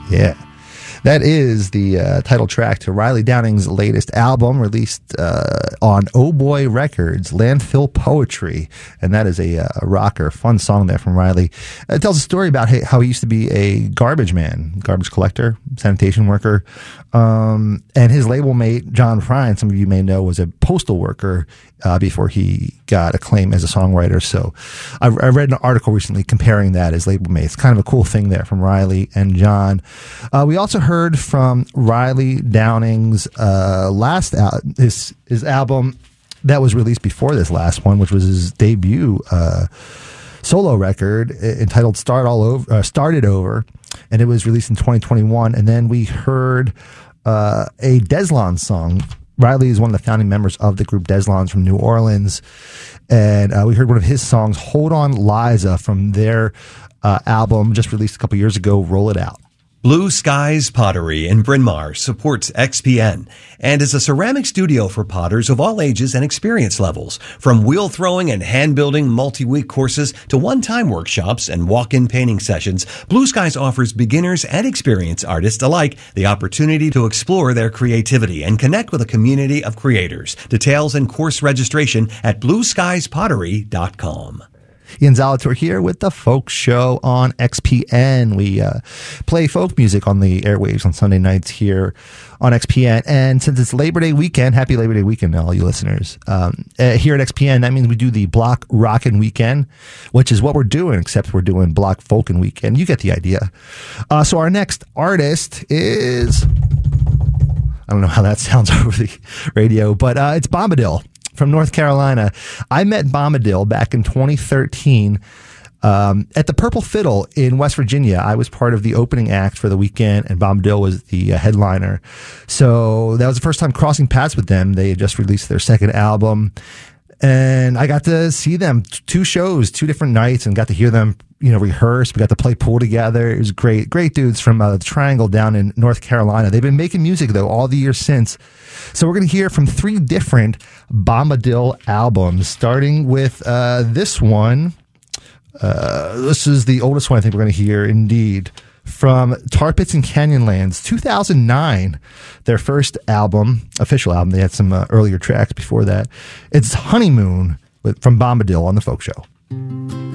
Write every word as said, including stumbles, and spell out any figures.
Yeah. That is the uh, title track to Riley Downing's latest album, released uh, on Oh Boy Records, Landfill Poetry. And that is a, a rocker, fun song there from Riley. It tells a story about how he used to be a garbage man, garbage collector, sanitation worker. Um, and his label mate, John Prine, some of you may know, was a postal worker uh, before he got acclaim as a songwriter. So I, I read an article recently comparing that as label mates. Kind of a cool thing there from Riley and John. Uh, we also heard from Riley Downing's uh, last al- his his album that was released before this last one, which was his debut uh, solo record entitled "Start All Over," uh, "Started Over," and it was released in twenty twenty-one. And then we heard uh, a Deslon song. Riley is one of the founding members of the group Deslons from New Orleans, and uh, we heard one of his songs, "Hold On, Liza," from their uh, album just released a couple years ago, "Roll It Out." Blue Skies Pottery in Bryn Mawr supports X P N and is a ceramic studio for potters of all ages and experience levels. From wheel throwing and hand building multi-week courses to one-time workshops and walk-in painting sessions, Blue Skies offers beginners and experienced artists alike the opportunity to explore their creativity and connect with a community of creators. Details and course registration at blue skies pottery dot com. Ian Zalator here with the Folk Show on X P N. We uh, play folk music on the airwaves on Sunday nights here on X P N. And since it's Labor Day weekend, happy Labor Day weekend to all you listeners. Um, uh, here at X P N, that means we do the Block Rockin' Weekend, which is what we're doing, except we're doing Block Folkin' Weekend. You get the idea. Uh, so our next artist is, I don't know how that sounds over the radio, but uh, it's Bombadil from North Carolina. I met Bombadil back in twenty thirteen um, at the Purple Fiddle in West Virginia. I was part of the opening act for the weekend, and Bombadil was the uh, headliner. So that was the first time crossing paths with them. They had just released their second album, and I got to see them t- two shows, two different nights, and got to hear them, you know, rehearse. We got to play pool together. It was great. Great dudes from uh, the Triangle down in North Carolina. They've been making music, though, all the years since. So we're going to hear from three different Bombadil albums, starting with uh, this one. Uh, this is the oldest one I think we're going to hear, indeed, from Tar Pits and Canyonlands, two thousand nine, their first album, official album. They had some uh, earlier tracks before that. It's Honeymoon with, from Bombadil on the Folk Show.